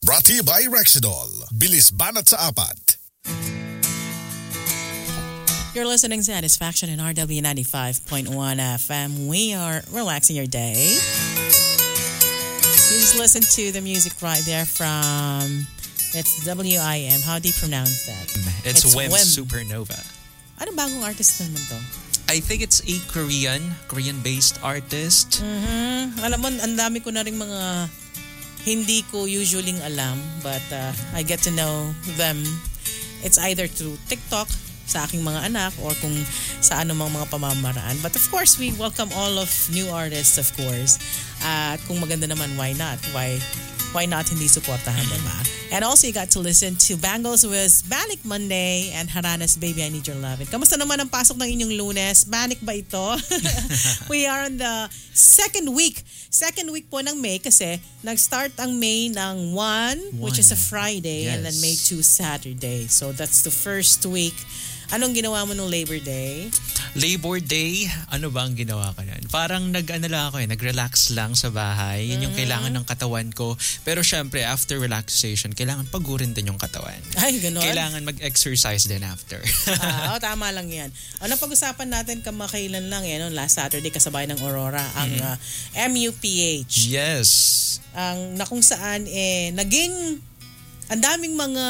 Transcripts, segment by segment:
Brought to you by Rexidol. Bilis banat sa apat. You're listening to Satisfaction in RW 95.1 FM. We are relaxing your day. You just listen to the music right there from, it's WIM. How do you pronounce that? It's Wim Supernova. Ano bagong artist naman to? I think it's a Korean-based artist. Alam mo, ang dami ko na rin mga hindi ko usually alam, but I get to know them. It's either through TikTok, sa aking mga anak, or kung sa anumang mga pamamaraan. But of course, we welcome all of new artists, of course. At kung maganda naman, why not? Why not hindi suportahan, diba? And also, you got to listen to Bangles with Banik Monday and Harana's Baby, I Need Your Love. Kamusta naman ang pasok ng inyong Lunes? Banik ba ito? We are on the second week. Second week po ng May kasi nag-start ang May ng 1, which is a Friday, and then May 2, Saturday. So that's the first week. Anong ginawa mo nung Labor Day? Labor Day, ano ba ang ginawa ko yan? Parang nag-relax lang sa bahay. Yun yung kailangan ng katawan ko. Pero syempre, after relaxation, kailangan pagurin din yung katawan. Ay, gano'n? Kailangan mag-exercise din after. Tama lang yan. Ano pag-usapan natin kamakailan lang yan, last Saturday kasabay ng Aurora, ang MUPH. Yes. Ang na kung saan naging ang daming mga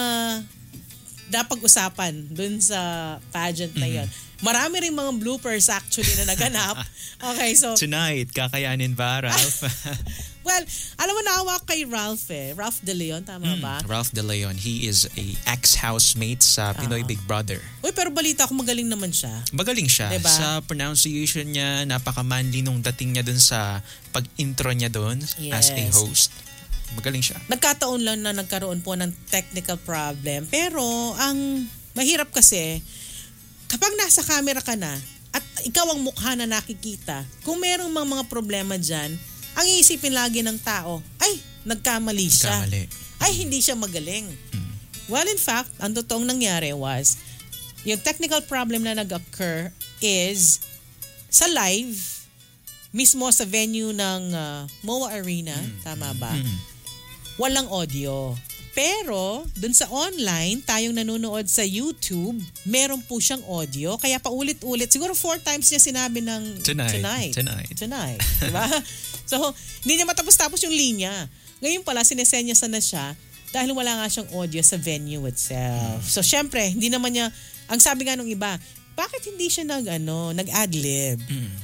napag-usapan dun sa pageant na yun. Marami rin mga bloopers actually na naganap. Okay, so tonight, kakayanin ba, Ralph? well, alam mo, naawa kay Ralph Ralph De Leon, tama ba? Ralph De Leon, he is a ex-housemate sa Pinoy Big Brother. Uy, pero balita ko magaling naman siya. Magaling siya. Diba? Sa pronunciation niya, napaka-manly nung dating niya dun sa pag-intro niya dun as a host. Magaling siya. Nagkataon lang na nagkaroon po ng technical problem. Pero ang mahirap kasi, kapag nasa camera ka na at ikaw ang mukha na nakikita, kung merong mga problema dyan, ang iisipin lagi ng tao, ay, nagkamali siya. Ay, hindi siya magaling. Well, in fact, ang totoong nangyari was, yung technical problem na nag-occur is sa live, mismo sa venue ng MOA Arena, tama ba? Walang audio. Pero, dun sa online, tayong nanonood sa YouTube, meron po siyang audio. Kaya paulit-ulit, siguro 4 times niya sinabi ng tonight. Diba? So, hindi niya matapos-tapos yung linya. Ngayon pala, sinesenyasan na siya dahil wala nga siyang audio sa venue itself. So, syempre, hindi naman niya, ang sabi nga nung iba, bakit hindi siya nag-adlib?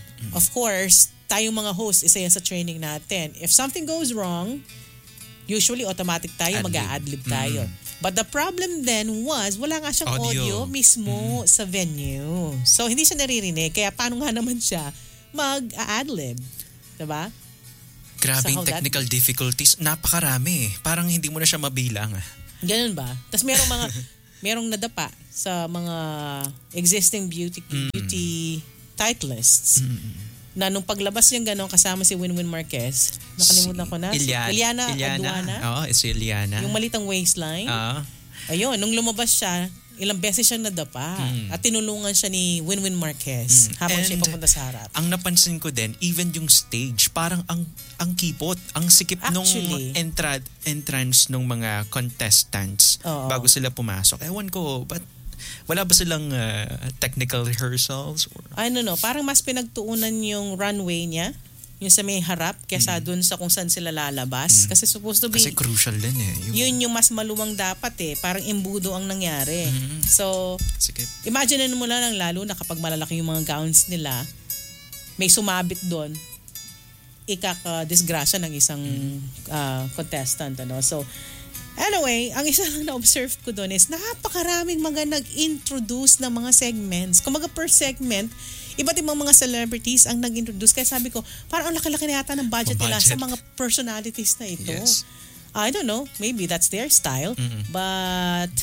Of course, tayong mga host, isa yan sa training natin. If something goes wrong, usually automatic tayo, mag-a-adlib tayo. But the problem then was, wala nga siyang audio mismo sa venue. So, hindi siya naririnig. Kaya paano nga naman siya mag-a-adlib? Diba? Grabe yung technical difficulties. Napakarami. Parang hindi mo na siya mabilang. Ganun ba? Tapos merong nadapa sa mga existing beauty titleists. Na nung paglabas niyang gano'n kasama si Winwin Marquez, nakalimutan ko na. Iliana Aduana. Oo, si Iliana. Yung malitang waistline. Ayun, nung lumabas siya, ilang beses siyang nadapa. At tinulungan siya ni Winwin Marquez habang siya papunta sa harap. Ang napansin ko din, even yung stage, parang ang kipot, ang sikip nung entrance nung mga contestants bago sila pumasok. Ewan ko, but wala ba silang technical rehearsals? I don't know. Parang mas pinagtuunan yung runway niya, yung sa may harap, kesa dun sa kung saan sila lalabas. Kasi supposed to be... Kasi crucial din Yun yung mas maluwang dapat Parang embudo ang nangyari. So, imagine mo lang lalo na kapag malalaki yung mga gowns nila, may sumabit doon, ikaka-disgrasya ng isang contestant. So, anyway, ang isa lang na-observe ko doon is napakaraming mga nag-introduce ng mga segments. Kumaga per segment, iba't ibang mga celebrities ang nag-introduce. Kaya sabi ko, parang ang laki-laki na yata ng budget nila sa mga personalities na ito. Yes. I don't know, maybe that's their style. But,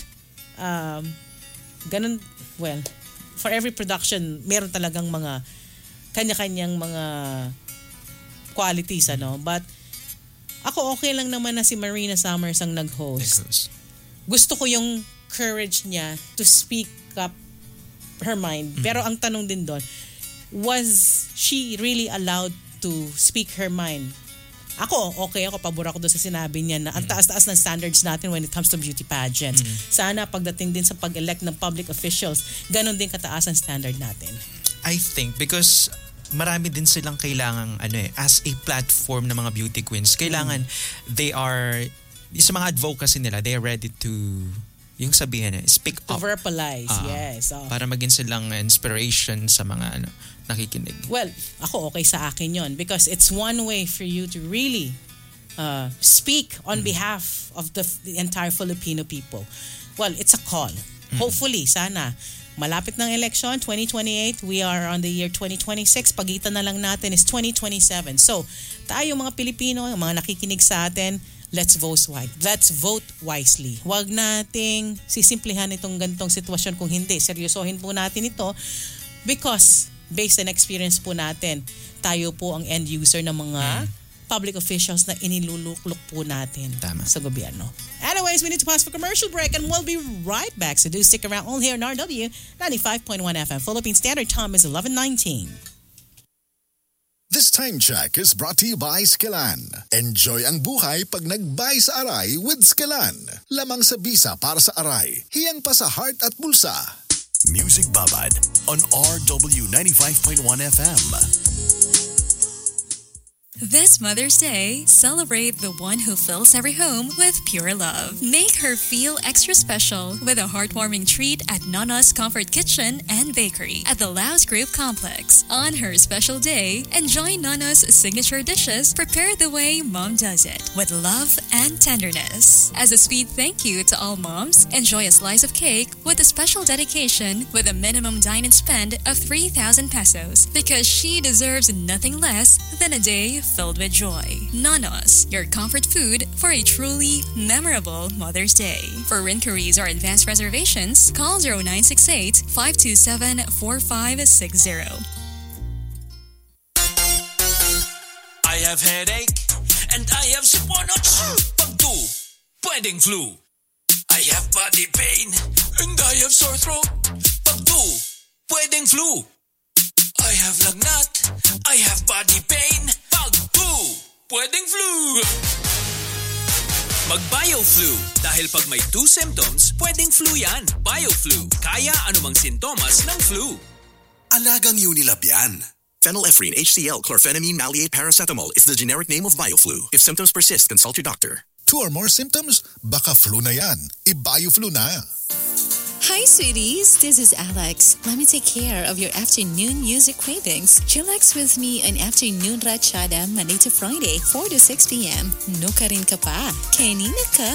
ganun, well, for every production, meron talagang mga kanya-kanyang mga qualities, But, ako okay lang naman na si Marina Summers ang nag-host. Gusto ko yung courage niya to speak up her mind. Pero ang tanong din doon, was she really allowed to speak her mind Okay ako, pabor ako doon sa sinabi niya na ang taas-taas ng standards natin when it comes to beauty pageants. Sana pagdating din sa pag-elect ng public officials, ganun din kataas ang standard natin. I think because marami din silang kailangang as a platform ng mga beauty queens, kailangan they are, sa mga advocacy nila, they are ready to yung sabihin speak to up. Verbalize, yes. Para maging silang inspiration sa mga nakikinig. Well, ako okay sa akin yon because it's one way for you to really speak on behalf of the entire Filipino people. Well, it's a call. Hopefully, sana, malapit ng election, 2028, we are on the year 2026, pagitan na lang natin is 2027. So, tayo mga Pilipino, mga nakikinig sa atin, let's vote wisely. Huwag nating sisimplihan itong gantong sitwasyon kung hindi. Seryosohin po natin ito because based on experience po natin, tayo po ang end user ng mga public officials na iniluluklok po natin sa gobyerno. Anyways, we need to pause for commercial break and we'll be right back. So do stick around all here in RW 95.1 FM. Philippine Standard Time is 11:19. This time check is brought to you by Skillan. Enjoy ang buhay pag nag-buy sa Aray with Skillan. Lamang sa bisa para sa Aray. Hiyang pa sa heart at bulsa. Music Babad on RW 95.1 FM. This Mother's Day, celebrate the one who fills every home with pure love. Make her feel extra special with a heartwarming treat at Nana's Comfort Kitchen and Bakery at the Laos Group Complex. On her special day, enjoy Nana's signature dishes prepared the way Mom does it, with love and tenderness. As a sweet thank you to all moms, enjoy a slice of cake with a special dedication with a minimum dine-in spend of 3,000 pesos because she deserves nothing less than a day filled with joy. Nanos, your comfort food for a truly memorable Mother's Day. For inquiries or advanced reservations, call 0968-527-4560. I have headache and I have siponots. Pag 2, pwedeng flu. I have body pain and I have sore throat. Pag 2, pwedeng flu. I have lagnat, I have body pain. Pag 2, pwedeng flu. Mag-BioFlu. Dahil pag may 2 symptoms, pwedeng flu yan. BioFlu. Kaya anumang sintomas ng flu. Alagang Unilab yan. Phenylephrine HCl chlorphenamine maleate paracetamol is the generic name of BioFlu. If symptoms persist, consult your doctor. 2 or more symptoms? Baka flu na yan. I-BioFlu na. Hi, sweeties. This is Alex. Let me take care of your afternoon music cravings. Chillax with me on Afternoon Rachada Monday to Friday, 4 to 6 p.m. No ka rin ka pa. Kanina ka.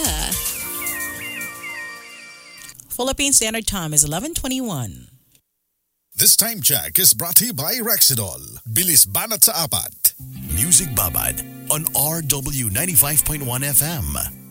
Philippine Standard Time is 11:21. This time check is brought to you by Rexidol. Bilis banat sa apat. Music Babad on RW 95.1 FM.